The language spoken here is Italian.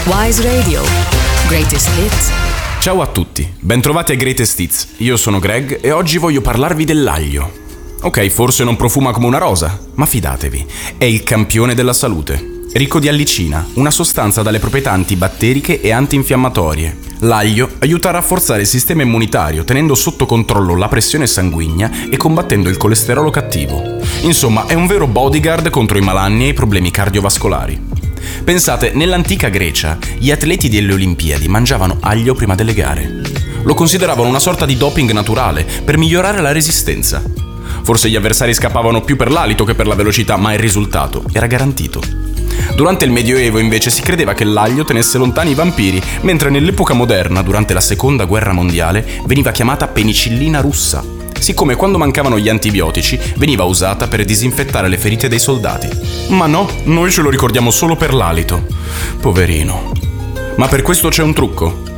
Wise Radio. Greatest Hits. Ciao a tutti, bentrovati a Greatest Hits. Io sono Greg e oggi voglio parlarvi dell'aglio. Ok, forse non profuma come una rosa, ma fidatevi, è il campione della salute. Ricco di allicina, una sostanza dalle proprietà antibatteriche e antinfiammatorie. L'aglio aiuta a rafforzare il sistema immunitario, tenendo sotto controllo la pressione sanguigna e combattendo il colesterolo cattivo. Insomma, è un vero bodyguard contro i malanni e i problemi cardiovascolari. Pensate, nell'antica Grecia, gli atleti delle Olimpiadi mangiavano aglio prima delle gare. Lo consideravano una sorta di doping naturale per migliorare la resistenza. Forse gli avversari scappavano più per l'alito che per la velocità, ma il risultato era garantito. Durante il Medioevo invece si credeva che l'aglio tenesse lontani i vampiri, mentre nell'epoca moderna, durante la Seconda Guerra Mondiale, veniva chiamata penicillina russa, siccome quando mancavano gli antibiotici veniva usata per disinfettare le ferite dei soldati. Ma no, noi ce lo ricordiamo solo per l'alito. Poverino. Ma per questo c'è un trucco.